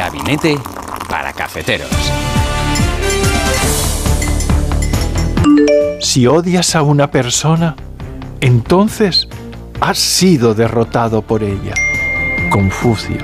Gabinete para Cafeteros. Si odias a una persona, entonces has sido derrotado por ella. Confucio.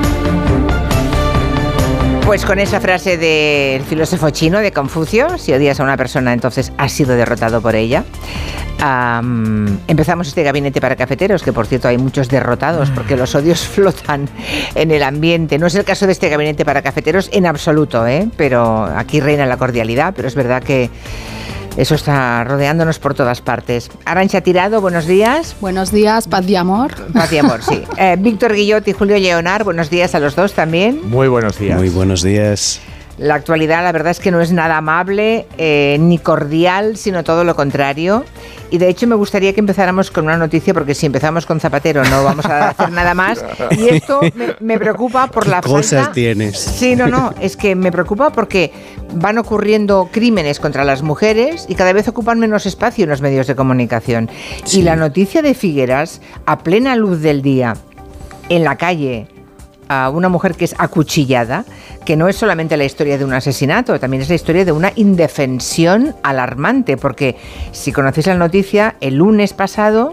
Pues con esa frase del filósofo chino de Confucio, si odias a una persona, entonces has sido derrotado por ella. Empezamos este gabinete para cafeteros, que por cierto hay muchos derrotados porque los odios flotan en el ambiente. No es el caso de este gabinete para cafeteros en absoluto, pero aquí reina la cordialidad, pero es verdad que eso está rodeándonos por todas partes. Arantxa Tirado, buenos días. Buenos días, paz y amor. Paz y amor, sí. Víctor Guillot y Julio Lleonar, buenos días a los dos también. Muy buenos días. Muy buenos días. La actualidad, la verdad es que no es nada amable ni cordial, sino todo lo contrario. Y de hecho me gustaría que empezáramos con una noticia, porque si empezamos con Zapatero no vamos a hacer nada más. Y esto me preocupa por la falta... ¿Qué cosas tienes? Sí, no, es que me preocupa porque van ocurriendo crímenes contra las mujeres y cada vez ocupan menos espacio en los medios de comunicación. Sí. Y la noticia de Figueras, a plena luz del día, en la calle, a una mujer que es acuchillada, que no es solamente la historia de un asesinato, también es la historia de una indefensión alarmante, porque si conocéis la noticia, el lunes pasado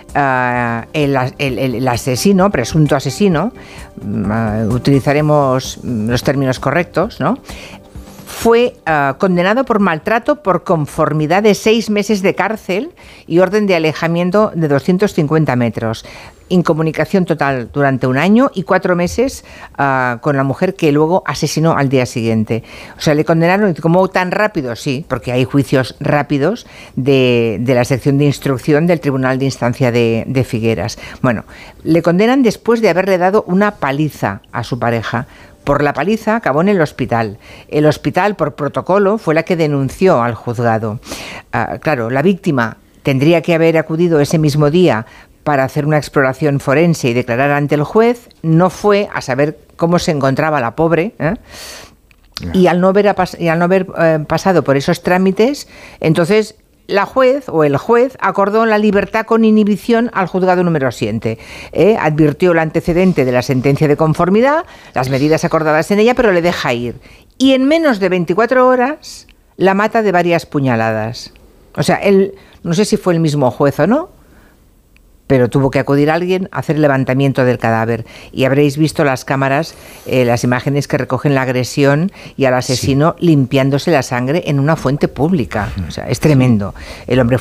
el asesino, presunto asesino, utilizaremos los términos correctos, ¿no?, fue condenado por maltrato por conformidad de 6 meses de cárcel y orden de alejamiento de 250 metros. Incomunicación total durante 1 año y 4 meses con la mujer que luego asesinó al día siguiente. O sea, le condenaron, como tan rápido, sí, porque hay juicios rápidos de la sección de instrucción del Tribunal de Instancia de Figueras. Bueno, le condenan después de haberle dado una paliza a su pareja. Por la paliza acabó en el hospital. El hospital, por protocolo, fue la que denunció al juzgado. Claro, la víctima tendría que haber acudido ese mismo día para hacer una exploración forense y declarar ante el juez. No fue a saber cómo se encontraba la pobre, y al no haber pasado por esos trámites, entonces la juez o el juez acordó la libertad con inhibición al juzgado número 7. Advirtió el antecedente de la sentencia de conformidad, las medidas acordadas en ella, pero le deja ir. Y en menos de 24 horas la mata de varias puñaladas. O sea, no sé si fue el mismo juez o no, pero tuvo que acudir alguien a hacer el levantamiento del cadáver. Y habréis visto las cámaras, las imágenes que recogen la agresión y al asesino limpiándose la sangre en una fuente pública. O sea, es tremendo. El hombre